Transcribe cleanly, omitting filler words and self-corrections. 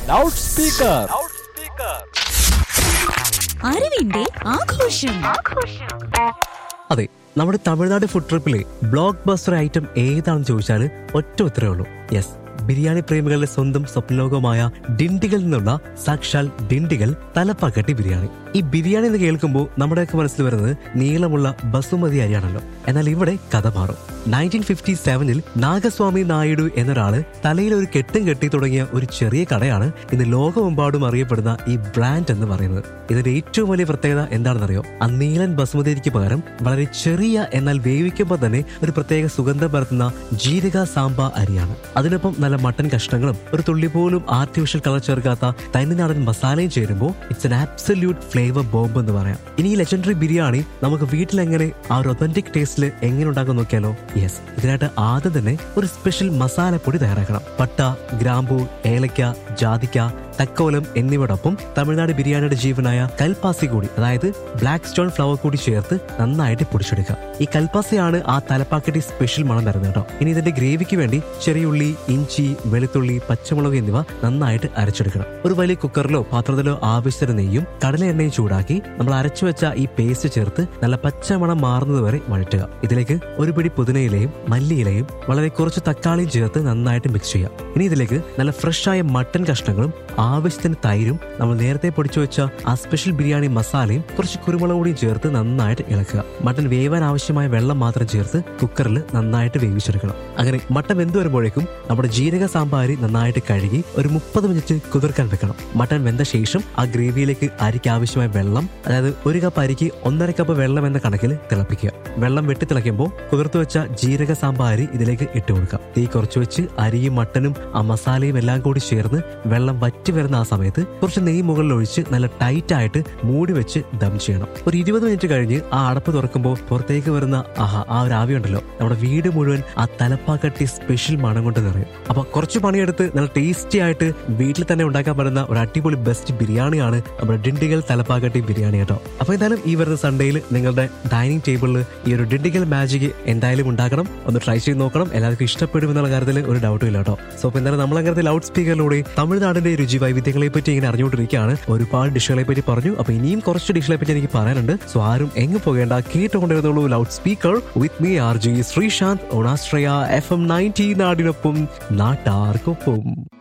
Loud speaker. അറിവിന്റെ ആഘോഷം. അതെ, നമ്മുടെ Tamil Nadu food ട്രിപ്പിലെ block buster item ഏതാണെന്ന് ചോദിച്ചാൽ ഒറ്റ ഉത്തരവേ ഉള്ളൂ, യെസ്, ബിരിയാണി പ്രേമികളുടെ സ്വന്തം സ്വപ്നലോകമായ ഡിണ്ടികളിൽ നിന്നുള്ള സാക്ഷാൽ ഡിണ്ടിഗൽ തലപ്പാക്കട്ടി ബിരിയാണി. ഈ ബിരിയാണി എന്ന് കേൾക്കുമ്പോൾ നമ്മുടെയൊക്കെ മനസ്സിൽ വരുന്നത് നീളമുള്ള ബസുമതി അരിയാണല്ലോ. എന്നാൽ ഇവിടെ കഥ മാറും. 1957 നാഗസ്വാമി നായിഡു എന്നൊരാള് തലയിൽ ഒരു കെട്ടും കെട്ടി തുടങ്ങിയ ഒരു ചെറിയ കടയാണ് ഇന്ന് ലോകമെമ്പാടും അറിയപ്പെടുന്ന ഈ ബ്രാൻഡ് എന്ന് പറയുന്നത്. ഇതിന്റെ ഏറ്റവും വലിയ പ്രത്യേകത എന്താണെന്നറിയോ? ആ നീളൻ ബസുമതി അരിക്ക് പകരം വളരെ ചെറിയ എന്നാൽ വേവിക്കുമ്പോൾ തന്നെ ഒരു പ്രത്യേക സുഗന്ധം പരത്തുന്ന ജീരക സാമ്പ അരിയാണ്. അതിനൊപ്പം നല്ല മട്ടൻ കഷ്ണങ്ങളും ഒരു തുള്ളി പോലും ആർട്ടിഫിഷ്യൽ കളർ ചേർക്കാത്ത തനിനാടൻ മസാലയും ചേരുമ്പോൾ it's an absolute flavour bomb എന്ന് പറയാം. ഇനി ഈ ലെജൻഡറി ബിരിയാണി നമുക്ക് വീട്ടിലെങ്ങനെ ആ ഒരു ഒതന്റിക് ടേസ്റ്റിൽ എങ്ങനെ ഉണ്ടാക്കാൻ നോക്കിയാലോ? യെസ്, ഇതിനായിട്ട് ആദ്യം തന്നെ ഒരു സ്പെഷ്യൽ മസാലപ്പൊടി തയ്യാറാക്കണം. പട്ട, ഗ്രാമ്പൂ, ഏലക്ക, ജാതിക്ക, തക്കോലം എന്നിവയോടൊപ്പം തമിഴ്നാട് ബിരിയാണിയുടെ ജീവനായ കൽപ്പാസി കൂടി, അതായത് ബ്ലാക്ക് സ്റ്റോൺ ഫ്ലവർ കൂടി ചേർത്ത് നന്നായിട്ട് പൊടിച്ചെടുക്കുക. ഈ കൽപ്പാസയാണ് ആ തലപ്പാക്കട്ടി സ്പെഷ്യൽ മണം തരുന്നത് കേട്ടോ. ഇനി ഇതിന്റെ ഗ്രേവിക്ക് വേണ്ടി ചെറിയുള്ളി, ഇഞ്ചി, വെളുത്തുള്ളി, പച്ചമുളക് എന്നിവ നന്നായിട്ട് അരച്ചെടുക്കണം. ഒരു വലിയ കുക്കറിലോ പാത്രത്തിലോ ആവശ്യത്തിന് നെയ്യും കടല എണ്ണയും ചൂടാക്കി നമ്മൾ അരച്ചു വെച്ച ഈ പേസ്റ്റ് ചേർത്ത് നല്ല പച്ചമണം മാറുന്നത് വരെ വഴറ്റുക. ഇതിലേക്ക് ഒരു പിടി പുതിനയിലയും മല്ലിയിലയും വളരെ കുറച്ച് തക്കാളിയും ചേർത്ത് നന്നായിട്ട് മിക്സ് ചെയ്യാം. ഇനി ഇതിലേക്ക് നല്ല ഫ്രഷായ മട്ടൻ കഷ്ണങ്ങളും ആവശ്യത്തിന് തൈരും നമ്മൾ നേരത്തെ പൊടിച്ചു വെച്ച ആ സ്പെഷ്യൽ ബിരിയാണി മസാലയും കുറച്ച് കുരുമുളക് പൊടിയും ചേർത്ത് നന്നായിട്ട് ഇളക്കുക. മട്ടൻ വേവാൻ ആവശ്യമായ വെള്ളം മാത്രം ചേർത്ത് കുക്കറിൽ നന്നായിട്ട് വേവിച്ചെടുക്കണം. അങ്ങനെ മട്ടൻ വെന്ത് വരുമ്പോഴേക്കും നമ്മുടെ ജീരക സാമ്പാരി നന്നായിട്ട് കഴുകി ഒരു 30 മിനിറ്റ് കുതിർക്കാൻ വെക്കണം. മട്ടൻ വെന്ത ശേഷം ആ ഗ്രേവിയിലേക്ക് അരിക്ക് ആവശ്യമായ വെള്ളം, അതായത് 1 കപ്പ് അരിക്ക് 1.5 കപ്പ് വെള്ളം എന്ന കണക്കിൽ തിളപ്പിക്കുക. വെള്ളം വെട്ടി തിളയ്ക്കുമ്പോൾ കുതിർത്തു വെച്ച ജീരക സാമ്പാരി ഇതിലേക്ക് ഇട്ട് കൊടുക്കാം. തീ കുറച്ച് വെച്ച് അരിയും മട്ടനും ആ മസാലയും എല്ലാം കൂടി ചേർന്ന് വെള്ളം വറ്റി വരുന്ന ആ സമയത്ത് കുറച്ച് നെയ്യ് മുകളിൽ ഒഴിച്ച് നല്ല ടൈറ്റ് ആയിട്ട് മൂടി വെച്ച് ദം ചെയ്യണം. ഒരു 20 മിനിറ്റ് കഴിഞ്ഞ് ആ അടപ്പ് തുറക്കുമ്പോൾ പുറത്തേക്ക് വരുന്ന ആ ഒരു ആവി ഉണ്ടല്ലോ, നമ്മുടെ വീട് മുഴുവൻ ആ തലപ്പാക്കട്ടി സ്പെഷ്യൽ മണം കൊണ്ട് നിറയും. അപ്പൊ കുറച്ച് പണിയെടുത്ത് നല്ല ടേസ്റ്റി ആയിട്ട് വീട്ടിൽ തന്നെ ഉണ്ടാക്കാൻ പറ്റുന്ന ഒരു അടിപൊളി ബെസ്റ്റ് ബിരിയാണിയാണ് നമ്മുടെ ഡിണ്ടിഗൽ തലപ്പാക്കട്ടി ബിരിയാണി കേട്ടോ. അപ്പൊ എന്തായാലും ഈ വരുന്ന സൺഡേയിൽ നിങ്ങളുടെ ഡൈനിങ് ടേബിളിൽ ഈ ഒരു ഡിണ്ടിഗൽ മാജിക് എന്തായാലും ഉണ്ടാക്കണം. ഒന്ന് ട്രൈ ചെയ്ത് നോക്കണം. എല്ലാവർക്കും ഇഷ്ടപ്പെടും എന്നുള്ള കാര്യത്തിൽ ഒരു ഡൗട്ടും ഇല്ല കേട്ടോ. സോ അപ്പൊ എന്തായാലും നമ്മൾ അങ്ങനത്തെ ലൗഡ് സ്പീക്കറിലൂടെ തമിഴ്നാടിന്റെ രുചി വൈവിധ്യങ്ങളെ പറ്റി ഇങ്ങനെ അറിഞ്ഞുകൊണ്ടിരിക്കുകയാണ്. ഒരുപാട് ഡിഷുകളെ പറ്റി പറഞ്ഞു. അപ്പൊ ഇനിയും കുറച്ച് ഡിഷുകളെ പറ്റി എനിക്ക് പറയാനുണ്ട്. സോ ആരും എങ്ങും പോകേണ്ട, കേട്ടുകൊണ്ടിരുന്നുള്ളൂ loud speaker with me R G Sreesanth on Ashraya FM 90 നാടിനൊപ്പം നാട്ടാർക്കൊപ്പം.